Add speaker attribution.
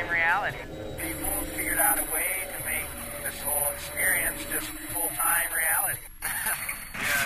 Speaker 1: same reality.
Speaker 2: People figured out a way to make this whole experience just full time.